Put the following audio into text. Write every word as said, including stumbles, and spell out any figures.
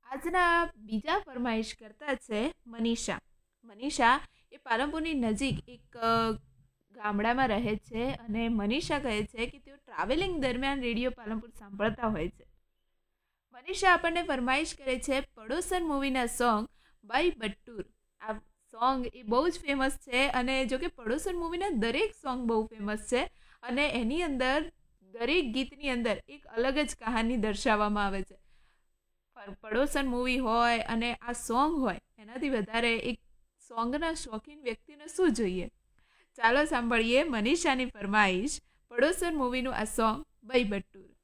આજના બીજા ફરમાઈશ કરતા છે મનીષા. મનીષા એ પાલનપુરની નજીક એક અ, ગામડામાં રહે છે અને મનીષા કહે છે કે તેઓ ટ્રાવેલિંગ દરમિયાન રેડિયો પાલનપુર સાંભળતા હોય છે. મનીષા આપણને ફરમાઈશ કરે છે પડોસન મૂવીના સોંગ બાય બટ્ટુર. આ સોંગ એ બહુ જ ફેમસ છે અને જો કે પડોસન મૂવીના દરેક સોંગ બહુ ફેમસ છે અને એની અંદર દરેક ગીતની અંદર એક અલગ જ કહાની દર્શાવવામાં આવે છે. પર- પડોસન મૂવી હોય અને આ સોંગ હોય એનાથી વધારે એક સોંગના શોખીન વ્યક્તિને શું જોઈએ. ચાલો સાંભળીએ મનીષાની ફરમાઈશ પડોસન મૂવીનું આ સોંગ બાય બટ્ટુર.